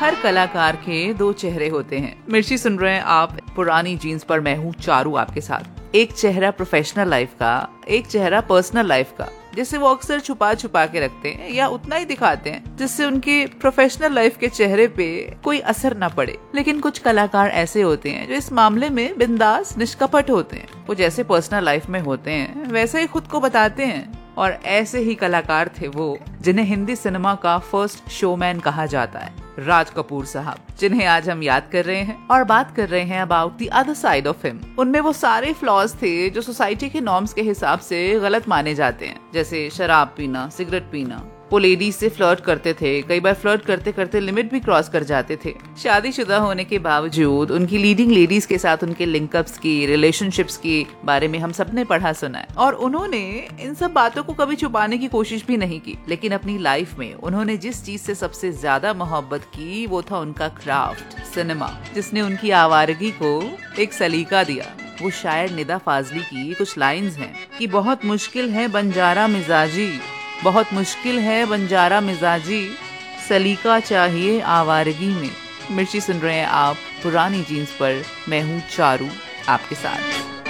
हर कलाकार के दो चेहरे होते हैं। मिर्ची सुन रहे हैं आप पुरानी जीन्स पर, मैं हूँ चारू आपके साथ। एक चेहरा प्रोफेशनल लाइफ का, एक चेहरा पर्सनल लाइफ का, जिसे वो अक्सर छुपा छुपा के रखते हैं या उतना ही दिखाते हैं जिससे उनके प्रोफेशनल लाइफ के चेहरे पे कोई असर ना पड़े। लेकिन कुछ कलाकार ऐसे होते हैं जो इस मामले में बिंदास निष्कपट होते हैं। वो जैसे पर्सनल लाइफ में होते हैं वैसे ही खुद को बताते हैं। और ऐसे ही कलाकार थे वो जिन्हें हिंदी सिनेमा का फर्स्ट शोमैन कहा जाता है, राज कपूर साहब, जिन्हें आज हम याद कर रहे हैं और बात कर रहे हैं about the other side of him. उनमें वो सारे फ्लॉज थे जो सोसाइटी के नॉर्म्स के हिसाब से गलत माने जाते हैं, जैसे शराब पीना, सिगरेट पीना। वो लेडीज से फ्लर्ट करते थे, कई बार फ्लर्ट करते करते लिमिट भी क्रॉस कर जाते थे। शादीशुदा होने के बावजूद उनकी लीडिंग लेडीज के साथ उनके लिंकअप्स की, रिलेशनशिप्स के बारे में हम सबने पढ़ा सुना है। और उन्होंने इन सब बातों को कभी छुपाने की कोशिश भी नहीं की। लेकिन अपनी लाइफ में उन्होंने जिस चीज से सबसे ज्यादा मोहब्बत की वो था उनका क्राफ्ट, सिनेमा, जिसने उनकी आवारगी को एक सलीका दिया। वो शायर निदा फाजली की कुछ लाइंस हैं कि बहुत मुश्किल है बंजारा मिजाजी, बहुत मुश्किल है बंजारा मिजाजी, सलीका चाहिए आवारगी में। मिर्ची सुन रहे हैं आप पुरानी जीन्स पर, मैं हूँ चारू आपके साथ।